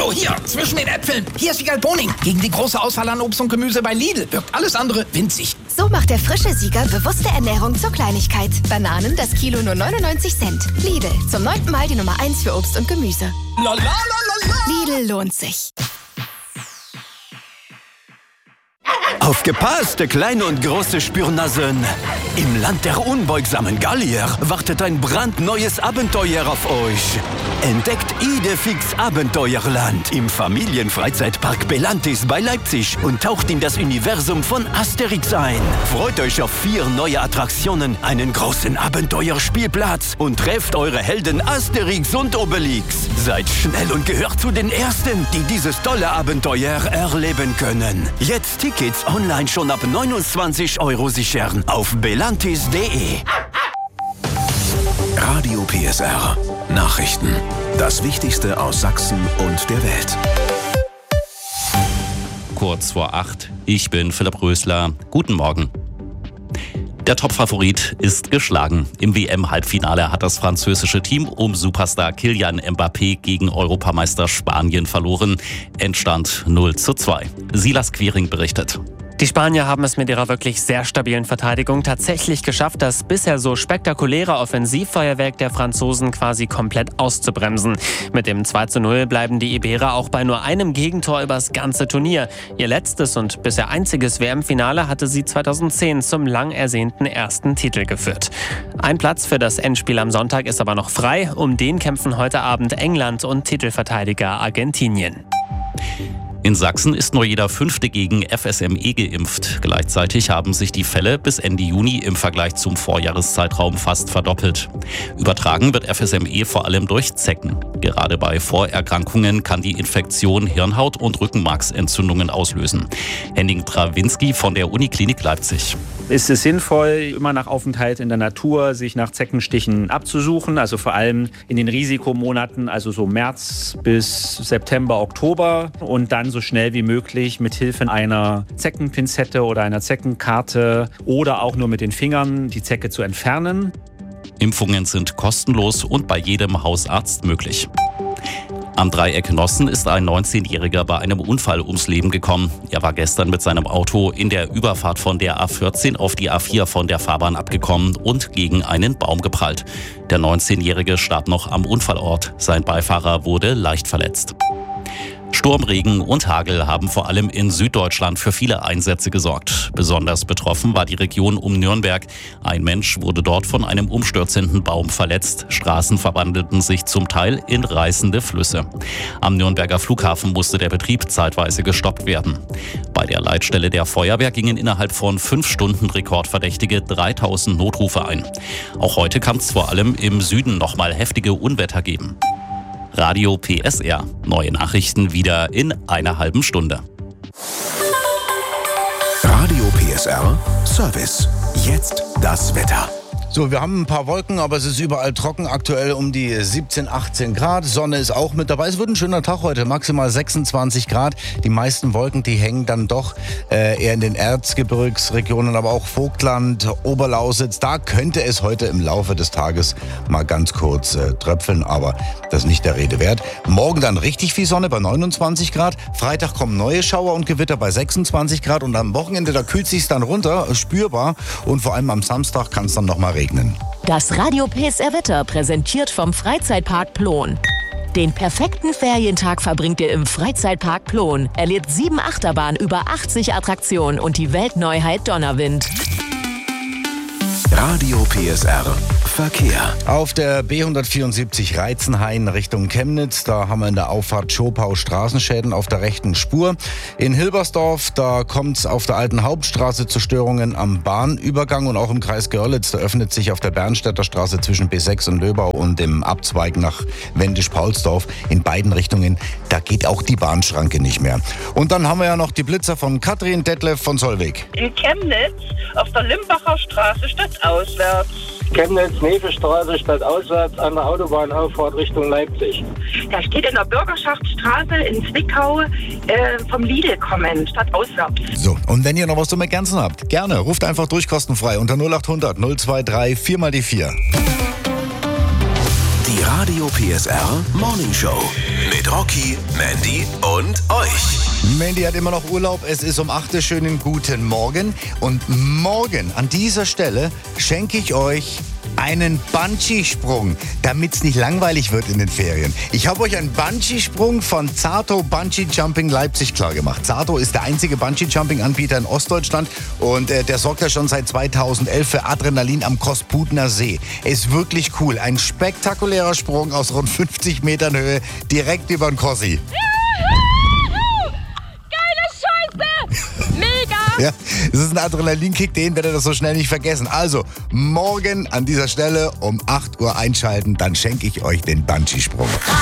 Oh, hier, zwischen den Äpfeln. Hier ist Siegerl Boning. Gegen die große Auswahl an Obst und Gemüse bei Lidl wirkt alles andere winzig. So macht der frische Sieger bewusste Ernährung zur Kleinigkeit. Bananen, das Kilo nur 99 Cent. Lidl, zum 9. Mal die Nummer 1 für Obst und Gemüse. La, la, la, la, la. Lidl lohnt sich. Aufgepasst, kleine und große Spürnasen! Im Land der unbeugsamen Gallier wartet ein brandneues Abenteuer auf euch. Entdeckt Idefix Abenteuerland im Familienfreizeitpark Belantis bei Leipzig und taucht in das Universum von Asterix ein. Freut euch auf 4 neue Attraktionen, einen großen Abenteuerspielplatz und trefft eure Helden Asterix und Obelix. Seid schnell und gehört zu den Ersten, die dieses tolle Abenteuer erleben können. Jetzt Tickets online schon ab 29 € sichern auf belantis.de. Radio PSR. Nachrichten. Das Wichtigste aus Sachsen und der Welt. Kurz vor 8. Ich bin Philipp Rösler. Guten Morgen. Der Topfavorit ist geschlagen. Im WM-Halbfinale hat das französische Team um Superstar Kylian Mbappé gegen Europameister Spanien verloren. Endstand 0:2. Silas Quiring berichtet. Die Spanier haben es mit ihrer wirklich sehr stabilen Verteidigung tatsächlich geschafft, das bisher so spektakuläre Offensivfeuerwerk der Franzosen quasi komplett auszubremsen. Mit dem 2:0 bleiben die Iberer auch bei nur einem Gegentor übers ganze Turnier. Ihr letztes und bisher einziges WM-Finale hatte sie 2010 zum lang ersehnten ersten Titel geführt. Ein Platz für das Endspiel am Sonntag ist aber noch frei. Um den kämpfen heute Abend England und Titelverteidiger Argentinien. In Sachsen ist nur jeder 5. gegen FSME geimpft. Gleichzeitig haben sich die Fälle bis Ende Juni im Vergleich zum Vorjahreszeitraum fast verdoppelt. Übertragen wird FSME vor allem durch Zecken. Gerade bei Vorerkrankungen kann die Infektion Hirnhaut- und Rückenmarksentzündungen auslösen. Henning Trawinski von der Uniklinik Leipzig. Ist es sinnvoll, immer nach Aufenthalt in der Natur sich nach Zeckenstichen abzusuchen, also vor allem in den Risikomonaten, also so März bis September, Oktober, und dann so schnell wie möglich mit Hilfe einer Zeckenpinzette oder einer Zeckenkarte oder auch nur mit den Fingern die Zecke zu entfernen. Impfungen sind kostenlos und bei jedem Hausarzt möglich. Am Dreieck Nossen ist ein 19-Jähriger bei einem Unfall ums Leben gekommen. Er war gestern mit seinem Auto in der Überfahrt von der A14 auf die A4 von der Fahrbahn abgekommen und gegen einen Baum geprallt. Der 19-Jährige starb noch am Unfallort. Sein Beifahrer wurde leicht verletzt. Sturm, Regen und Hagel haben vor allem in Süddeutschland für viele Einsätze gesorgt. Besonders betroffen war die Region um Nürnberg. Ein Mensch wurde dort von einem umstürzenden Baum verletzt. Straßen verwandelten sich zum Teil in reißende Flüsse. Am Nürnberger Flughafen musste der Betrieb zeitweise gestoppt werden. Bei der Leitstelle der Feuerwehr gingen innerhalb von 5 Stunden rekordverdächtige 3000 Notrufe ein. Auch heute kann es vor allem im Süden nochmal heftige Unwetter geben. Radio PSR. Neue Nachrichten wieder in einer halben Stunde. Radio PSR Service. Jetzt das Wetter. So, wir haben ein paar Wolken, aber es ist überall trocken. Aktuell um die 17, 18 Grad. Sonne ist auch mit dabei. Es wird ein schöner Tag heute, maximal 26 Grad. Die meisten Wolken, die hängen dann doch eher in den Erzgebirgsregionen, aber auch Vogtland, Oberlausitz. Da könnte es heute im Laufe des Tages mal ganz kurz tröpfeln, aber das ist nicht der Rede wert. Morgen dann richtig viel Sonne bei 29 Grad. Freitag kommen neue Schauer und Gewitter bei 26 Grad. Und am Wochenende, da kühlt sich's dann runter, spürbar. Und vor allem am Samstag kann es dann nochmal regnen. Das Radio PSR Wetter präsentiert vom Freizeitpark Plon. Den perfekten Ferientag verbringt ihr im Freizeitpark Plon. Erlebt 7 Achterbahnen, über 80 Attraktionen und die Weltneuheit Donnerwind. Radio PSR Verkehr. Auf der B174 Reizenhain Richtung Chemnitz, da haben wir in der Auffahrt Schopau Straßenschäden auf der rechten Spur. In Hilbersdorf, da kommt es auf der alten Hauptstraße zu Störungen am Bahnübergang und auch im Kreis Görlitz, da öffnet sich auf der Bernstädter Straße zwischen B6 und Löbau und dem Abzweig nach Wendisch-Paulsdorf in beiden Richtungen, da geht auch die Bahnschranke nicht mehr. Und dann haben wir ja noch die Blitzer von Katrin Detlef von Solvig. In Chemnitz auf der Limbacher Straße stadtauswärts. Chemnitz-Nevestraße stadtauswärts an der Autobahnauffahrt Richtung Leipzig. Da steht in der Bürgerschaftsstraße in Zwickau vom Lidl kommend, stadtauswärts. So, und wenn ihr noch was zum Ergänzen habt, gerne, ruft einfach durch kostenfrei unter 0800 023 4 mal die 4. Die Radio PSR Morning Show mit Rocky, Mandy und euch. Mandy hat immer noch Urlaub. Es ist um 8 Uhr. Schönen guten Morgen. Und morgen an dieser Stelle schenke ich euch einen Bungee-Sprung, damit es nicht langweilig wird in den Ferien. Ich habe euch einen Bungee-Sprung von Zato Bungee Jumping Leipzig klar gemacht. Zato ist der einzige Bungee-Jumping-Anbieter in Ostdeutschland und der sorgt ja schon seit 2011 für Adrenalin am Kosputner See. Ist wirklich cool. Ein spektakulärer Sprung aus rund 50 Metern Höhe direkt über den Kossi. Ja, es ist ein Adrenalinkick, den werdet ihr so schnell nicht vergessen. Also, morgen an dieser Stelle um 8 Uhr einschalten, dann schenke ich euch den Bungee-Sprung.